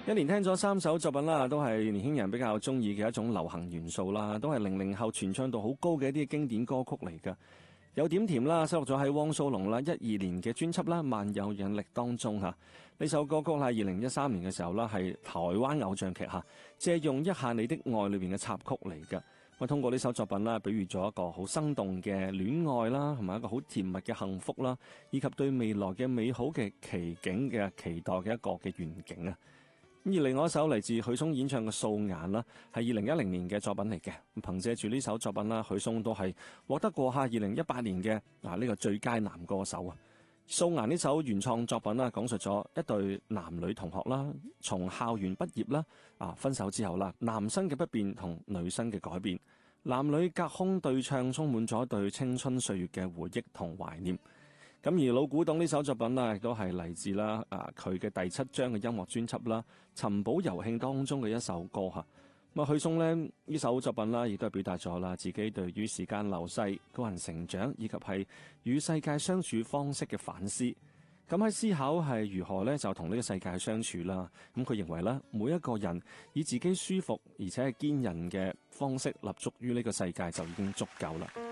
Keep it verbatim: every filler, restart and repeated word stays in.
一連聽咗三首作品啦，都係年輕人比較中意嘅一種流行元素啦，都係零零後傳唱度好高嘅一啲經典歌曲嚟㗎。有點甜啦，收錄咗喺汪蘇泷啦一二年嘅專輯啦《萬有引力》當中吓。呢首歌曲係二零一三年嘅時候啦，係台灣偶像劇吓借用一下你的愛裏邊嘅插曲嚟㗎。咁通過呢首作品啦，比喻咗一個好生動嘅戀愛啦，同埋一個好甜蜜嘅幸福啦，以及對未來嘅美好嘅奇景嘅期待嘅一個嘅願景啊。而另外一首嚟自許嵩演唱嘅《素顏》啦，係二零一零年嘅作品嚟嘅。憑借住呢首作品啦，許嵩都係獲得過下二零一八年嘅啊呢個最佳男歌手啊。《素顏》呢首原創作品啦，講述咗一對男女同學啦，從校園畢業啦，啊分手之後啦，男生嘅不變同女生嘅改變，男女隔空對唱，充滿咗對青春歲月嘅回憶同懷念。咁而老古董呢首作品啦，亦都係嚟自啦啊佢嘅第七張嘅音樂專輯啦《尋寶遊興》當中嘅一首歌吓。咁啊許嵩呢呢首作品啦，亦都係表達咗啦自己對於時間流逝、個人成長以及係與世界相處方式嘅反思。咁喺思考係如何咧就同呢個世界相處啦。咁佢認為咧，每一個人以自己舒服而且係堅韌嘅方式立足於呢個世界就已經足夠啦。